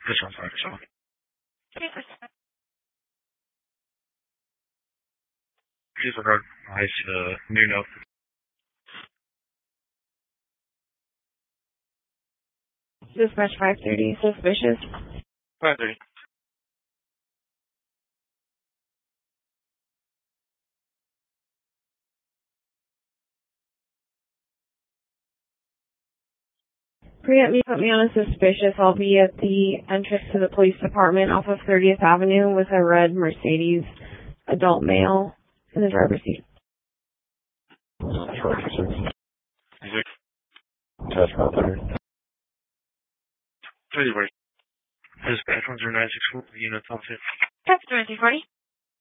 This one's fine, so. Please regard eyes to the new note. Dispatch 530, suspicious. 530. Put me on a suspicious. I'll be at the entrance to the police department off of 30th Avenue with a red Mercedes adult male in the driver's seat. Test 530. 30, Dispatch 10964, unit top 2. Text 2040.